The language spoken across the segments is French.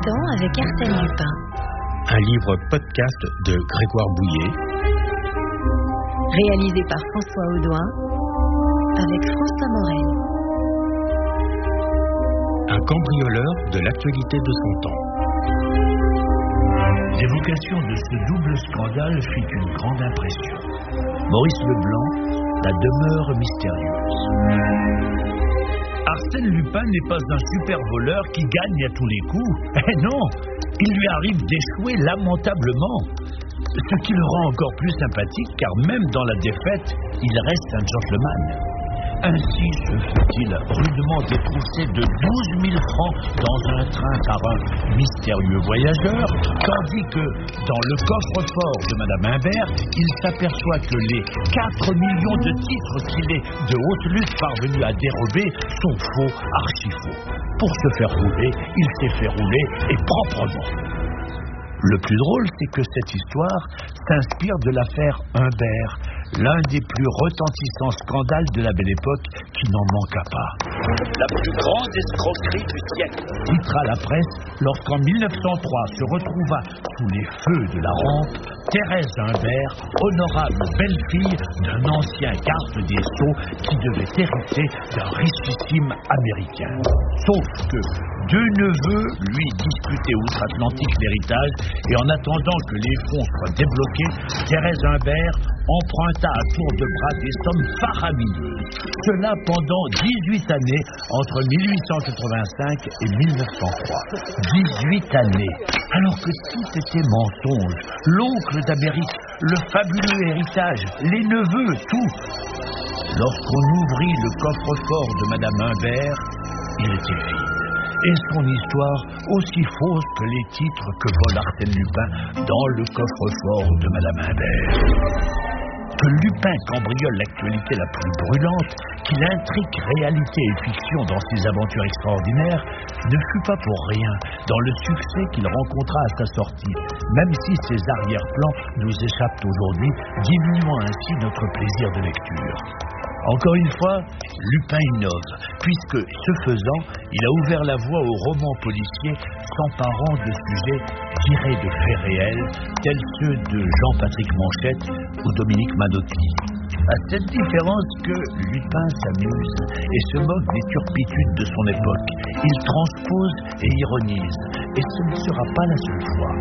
temps avec Arsène Lupin. Un livre podcast de Grégoire Bouillet. Réalisé par François Audouin avec François Morel. Un cambrioleur de l'actualité de son temps. L'évocation de ce double scandale fit une grande impression. Maurice Leblanc, La demeure mystérieuse. Arsène Lupin n'est pas un super voleur qui gagne à tous les coups. Eh non, il lui arrive d'échouer lamentablement. Ce qui le rend encore plus sympathique, car même dans la défaite, il reste un gentleman. Ainsi se fait-il rudement détroussé de 12 000 francs dans un train par un mystérieux voyageur, tandis que dans le coffre-fort de Madame Imbert, il s'aperçoit que les 4 millions de titres qu'il est de haute lutte parvenu à dérober sont faux, archi-faux. Pour se faire rouler, il s'est fait rouler, et proprement. Le plus drôle, c'est que cette histoire s'inspire de l'affaire Imbert, l'un des plus retentissants scandales de la Belle Époque qui n'en manqua pas. La plus grande escroquerie du siècle, titra la presse lorsqu'en 1903 se retrouva sous les feux de la rampe Thérèse Imbert, honorable belle-fille d'un ancien garde des Sceaux qui devait hériter d'un richissime américain. Sauf que deux neveux lui disputaient outre-Atlantique l'héritage, et en attendant que les fonds soient débloqués, Thérèse Imbert emprunta à tour de bras des sommes faramineuses. Cela pendant 18 années, entre 1885 et 1903. 18 années, alors que tout était mensonge. L'oncle d'Amérique, le fabuleux héritage, les neveux, tout. Lorsqu'on ouvrit le coffre-fort de Madame Imbert, il était vide. Et son histoire aussi fausse que les titres que vole Arsène Lupin dans le coffre-fort de Madame Imbert. Que Lupin cambriole l'actualité la plus brûlante, qu'il intrigue réalité et fiction dans ses aventures extraordinaires, ne fut pas pour rien dans le succès qu'il rencontra à sa sortie, même si ses arrière-plans nous échappent aujourd'hui, diminuant ainsi notre plaisir de lecture. Encore une fois, Lupin innove, puisque, ce faisant, il a ouvert la voie aux romans policiers s'emparant de sujets tirés de faits réels, tels ceux de Jean-Patrick Manchette ou Dominique Manotti. À cette différence que Lupin s'amuse et se moque des turpitudes de son époque. Il transpose et ironise, et ce ne sera pas la seule fois.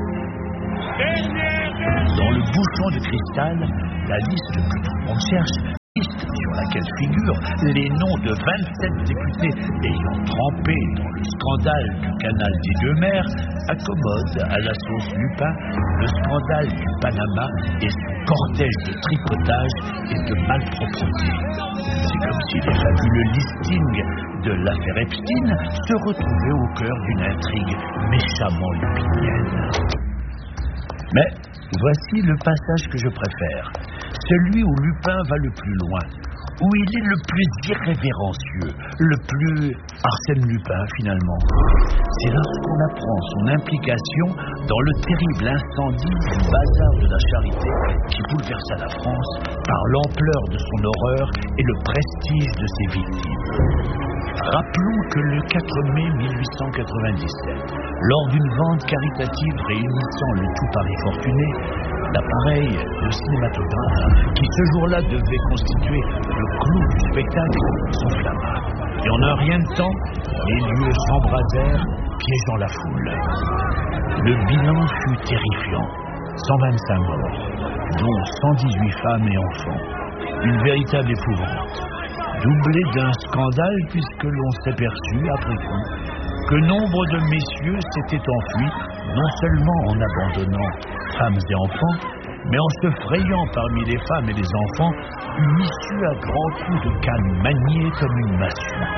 Dans le bouchon de cristal, la liste que tout le monde cherche, sur laquelle figurent les noms de 27 députés ayant trempé dans le scandale du canal des Deux Mers, accommode à la sauce Lupin le scandale du Panama et son cortège de tripotage et de malpropreté. C'est comme si les fabuleux listings de l'affaire Epstein se retrouvaient au cœur d'une intrigue méchamment lupinienne. Mais voici le passage que je préfère, celui où Lupin va le plus loin, où il est le plus irrévérencieux, le plus Arsène Lupin finalement. C'est lorsqu'on apprend son implication dans le terrible incendie du bazar de la Charité qui bouleversa la France par l'ampleur de son horreur et le prestige de ses victimes. Rappelons que le 4 mai 1897, lors d'une vente caritative réunissant le tout Paris fortuné, l'appareil de cinématographe qui ce jour-là devait constituer le clou du spectacle s'enflamma. Et en un rien de temps, les lieux s'embrasèrent, piégeant la foule. Le bilan fut terrifiant. 125 morts, dont 118 femmes et enfants. Une véritable épouvante. Doublé d'un scandale puisque l'on s'aperçut, après coup, que nombre de messieurs s'étaient enfuis, non seulement en abandonnant femmes et enfants, mais en se frayant parmi les femmes et les enfants une issue à grands coups de canne maniée comme une massue.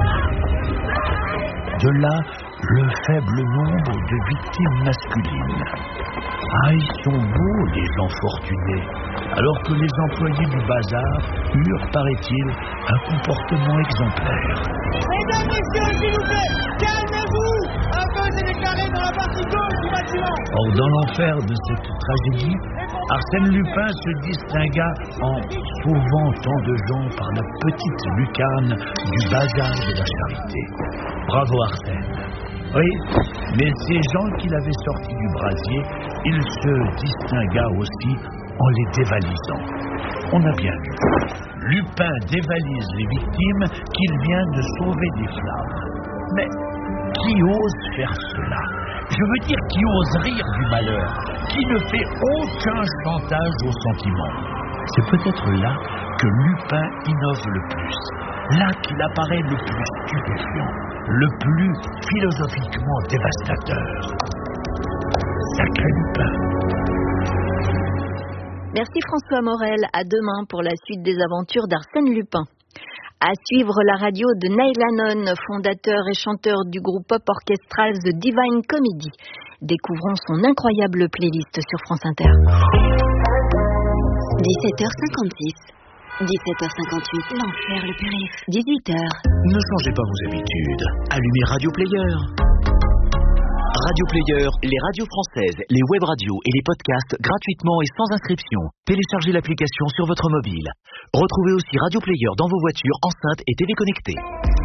De là, le faible nombre de victimes masculines. Ah, ils sont beaux, les gens fortunés, alors que les employés du bazar eurent, paraît-il, un comportement exemplaire. Mesdames, messieurs, s'il vous plaît, calmez-vous. Un feu s'est déclaré dans la partie gauche du bâtiment. Or, dans l'enfer de cette tragédie, Arsène Lupin se distingua en sauvant tant de gens par la petite lucarne du bazar de la Charité. Bravo Arsène. Oui, mais ces gens qu'il avait sortis du brasier, il se distingua aussi en les dévalisant. On a bien vu. Lupin dévalise les victimes qu'il vient de sauver des flammes. Mais qui ose faire cela? Je veux dire, qui ose rire du malheur, qui ne fait aucun chantage aux sentiments. C'est peut-être là que Lupin innove le plus, là qu'il apparaît le plus stupéfiant, le plus philosophiquement dévastateur. Sacré Lupin. Merci François Morel. À demain pour la suite des aventures d'Arsène Lupin. À suivre la radio de Neil Hannon, fondateur et chanteur du groupe pop orchestral The Divine Comedy. Découvrons son incroyable playlist sur France Inter. 17h56, 17h58, l'enfer le périph', 18h. Ne changez pas vos habitudes. Allumez Radio Player. Radio Player, les radios françaises, les web radios et les podcasts gratuitement et sans inscription. Téléchargez l'application sur votre mobile. Retrouvez aussi Radio Player dans vos voitures, enceintes et télé connectées.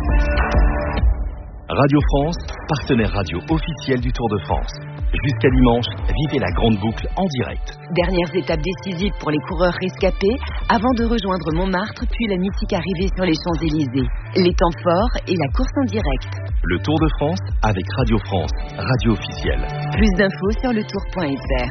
Radio France, partenaire radio officiel du Tour de France. Jusqu'à dimanche, vivez la grande boucle en direct. Dernières étapes décisives pour les coureurs rescapés avant de rejoindre Montmartre puis la mythique arrivée sur les Champs-Élysées. Les temps forts et la course en direct. Le Tour de France avec Radio France, radio officielle. Plus d'infos sur letour.fr.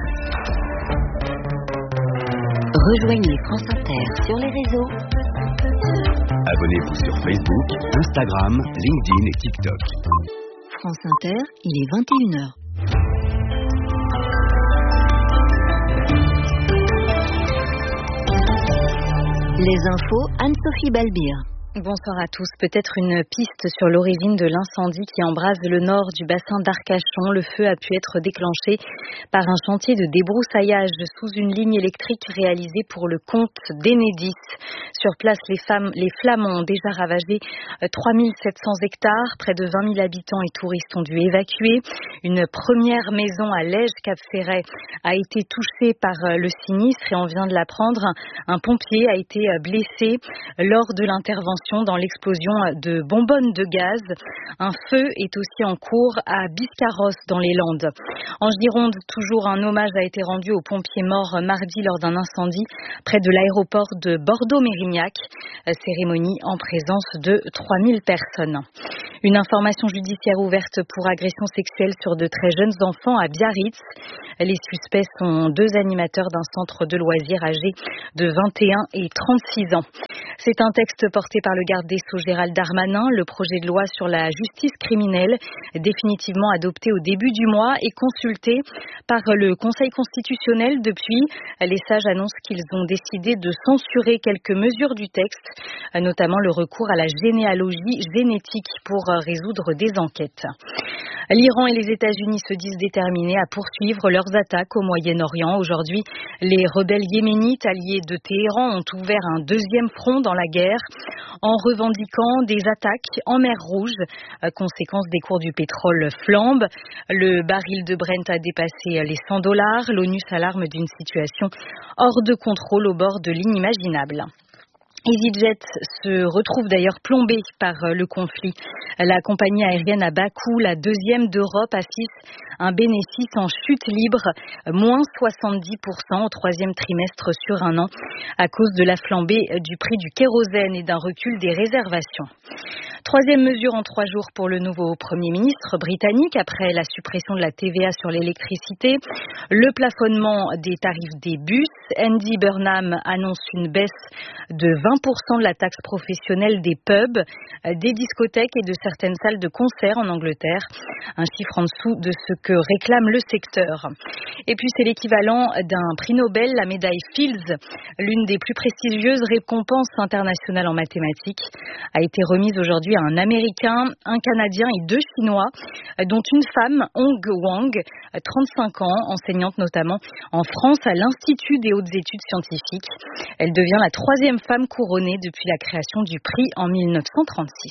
Rejoignez France Inter sur les réseaux. Abonnez-vous sur Facebook, Instagram, LinkedIn et TikTok. France Inter, il est 21h. Les infos, Anne-Sophie Balbir. Bonsoir à tous. Peut-être une piste sur l'origine de l'incendie qui embrase le nord du bassin d'Arcachon. Le feu a pu être déclenché par un chantier de débroussaillage sous une ligne électrique réalisée pour le compte d'Enedis. Sur place, les flammes ont déjà ravagé 3700 hectares. Près de 20 000 habitants et touristes ont dû évacuer. Une première maison à Lège-Cap-Ferret a été touchée par le sinistre et on vient de l'apprendre. Un pompier a été blessé lors de l'intervention dans l'explosion de bonbonnes de gaz. Un feu est aussi en cours à Biscarrosse dans les Landes. En Gironde, toujours un hommage a été rendu aux pompiers morts mardi lors d'un incendie près de l'aéroport de Bordeaux-Mérignac. Cérémonie en présence de 3000 personnes. Une information judiciaire ouverte pour agression sexuelle sur de très jeunes enfants à Biarritz. Les suspects sont 2 animateurs d'un centre de loisirs âgés de 21 et 36 ans. C'est un texte porté par le garde des Sceaux Gérald Darmanin. Le projet de loi sur la justice criminelle, définitivement adopté au début du mois et consulté par le Conseil constitutionnel depuis. Les sages annoncent qu'ils ont décidé de censurer quelques mesures du texte, notamment le recours à la généalogie génétique pour résoudre des enquêtes. L'Iran et les États-Unis se disent déterminés à poursuivre leurs attaques au Moyen-Orient. Aujourd'hui, les rebelles yéménites alliés de Téhéran ont ouvert un deuxième front dans la guerre en revendiquant des attaques en mer Rouge. Conséquence, des cours du pétrole flambent. Le baril de Brent a dépassé les $100. L'ONU s'alarme d'une situation hors de contrôle au bord de l'inimaginable. EasyJet se retrouve d'ailleurs plombée par le conflit. La compagnie aérienne à Bakou, la deuxième d'Europe, affiche un bénéfice en chute libre, moins 70% au 3e trimestre sur un an, à cause de la flambée du prix du kérosène et d'un recul des réservations. 3e mesure en 3 jours pour le nouveau Premier ministre britannique, après la suppression de la TVA sur l'électricité, le plafonnement des tarifs des bus. Andy Burnham annonce une baisse de 20% de la taxe professionnelle des pubs, des discothèques et de certaines salles de concert en Angleterre. Un chiffre en dessous de ce que réclame le secteur. Et puis c'est l'équivalent d'un prix Nobel, la médaille Fields, l'une des plus prestigieuses récompenses internationales en mathématiques, a été remise aujourd'hui à un Américain, un Canadien et 2 Chinois, dont une femme, Hong Wang, 35 ans, enseignante notamment en France à l'Institut des hautes études scientifiques. Elle devient la 3e femme couronnée depuis la création du prix en 1936.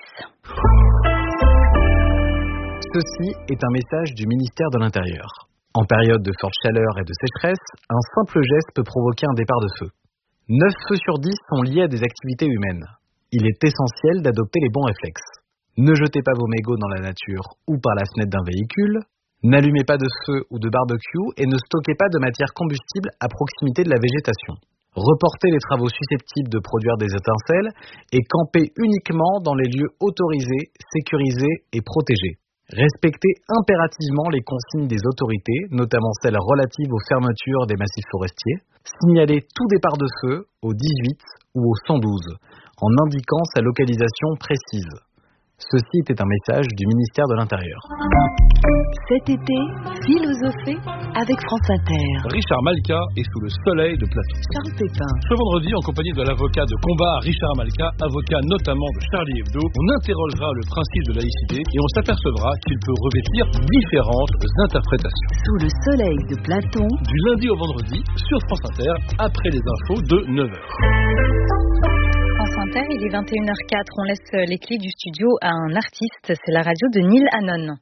Ceci est un message du ministère de l'Intérieur. En période de forte chaleur et de sécheresse, un simple geste peut provoquer un départ de feu. 9 feux sur 10 sont liés à des activités humaines. Il est essentiel d'adopter les bons réflexes. Ne jetez pas vos mégots dans la nature ou par la fenêtre d'un véhicule. N'allumez pas de feu ou de barbecue et ne stockez pas de matière combustible à proximité de la végétation. Reportez les travaux susceptibles de produire des étincelles et campez uniquement dans les lieux autorisés, sécurisés et protégés. Respectez impérativement les consignes des autorités, notamment celles relatives aux fermetures des massifs forestiers. Signalez tout départ de feu au 18 ou au 112 en indiquant sa localisation précise. Ceci était un message du ministère de l'Intérieur. Cet été, philosophez avec France Inter. Richard Malka est sous le soleil de Platon. Charles Pépin. Ce vendredi, en compagnie de l'avocat de combat Richard Malka, avocat notamment de Charlie Hebdo, on interrogera le principe de laïcité et on s'apercevra qu'il peut revêtir différentes interprétations. Sous le soleil de Platon. Du lundi au vendredi, sur France Inter, après les infos de 9h. France Inter, il est 21h04. On laisse les clés du studio à un artiste. C'est la radio de Neil Hannon.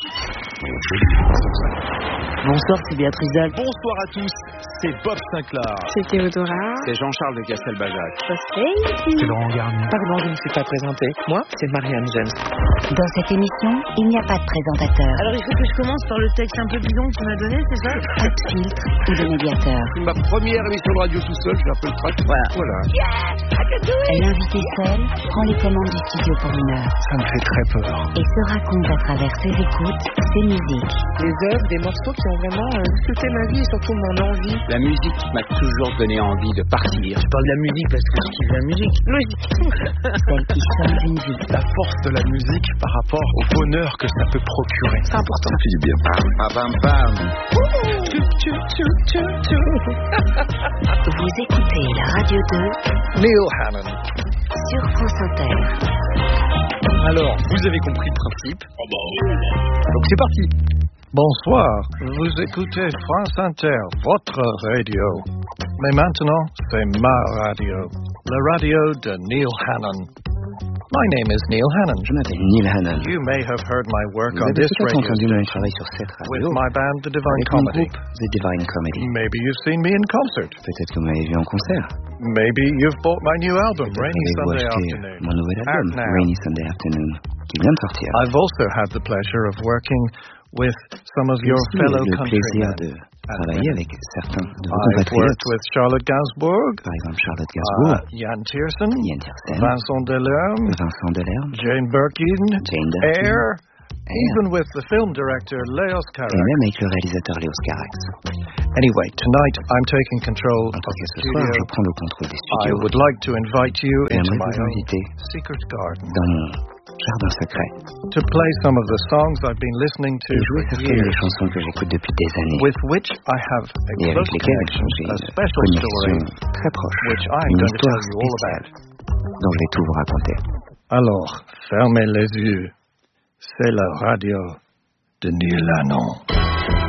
Bonsoir, c'est Béatrice Dalle. Bonsoir à tous, c'est Bob Sinclair. C'est Théodora. C'est Jean-Charles de Castelbajac. C'est Laurent Garnier. Pardon, je ne me suis pas présenté. Moi, c'est Marianne James. Dans cette émission, il n'y a pas de présentateur. Alors il faut que je commence par le texte un peu bidon que tu m'as donné, c'est ça? Pas de filtre ou de médiateur. C'est ma première émission de radio tout seul, je l'appelle track. Voilà. L'invité seul prend les commandes du studio pour 1 heure. Ça me fait très peur. Et se raconte à travers ses écoutes, ses musiques. Les œuvres, des morceaux qui ont vraiment scruté ma vie et surtout mon envie. La musique m'a toujours donné envie de partir. Je parle de la musique parce que je kiffe la musique. Logique. Celle qui sonne une vie. La force de la musique par rapport au bonheur que ça peut procurer. C'est important. Ça fait du bien. Bam, bam. Vous écoutez la radio 2 Neil Hannon. sur France Inter. Alors, vous avez compris le principe. Donc c'est parti. Bonsoir, vous écoutez France Inter, votre radio. Mais maintenant, c'est ma radio, la radio de Neil Hannon. My name is Neil Hannon. Je m'appelle Neil Hannon. You may have heard my work Vous on avez this peut-être radio entendu mon station travail sur cette with radio my band, The Divine avec mon Comedy. groupe The Divine Comedy. Maybe you've seen me in concert. Peut-être que vous m'avez vu en concert. Maybe you've bought my new album, Peut-être Rainy avez-vous Sunday acheté Afternoon. mon nouvel album, Out now. Rainy Sunday Afternoon, qui vient de sortir. I've also had the pleasure of working with some of your Aussi fellow le plaisir countrymen. de travailler avec certains de vos I've compatriotes. worked with Charlotte Gainsbourg, Par exemple, Charlotte Gainsbourg, Jan Tiersen, Yann Tiersen, Vincent Delerme, Vincent Delerme, Jane Birkin, Jane Birkin, Air, even with the film director Leos et Carax. même avec le réalisateur Léos Carax. Anyway, tonight I'm taking control En of tout cas, the ce soir, je studio. prends le contrôle des I studios. would like to invite you into J'aimerais my vous own inviter secret garden dans mon jardin secret to play some of the songs I've been listening to et jouer for certaines des years, chansons que j'écoute depuis des années with which I have a et avec close lesquelles connection, j'ai a une special story, connexion très proche, which I'm une going to histoire tell you all spéciale about. dont je vais tout vous raconter. Alors, fermez les yeux. C'est la radio de Neil Hannon.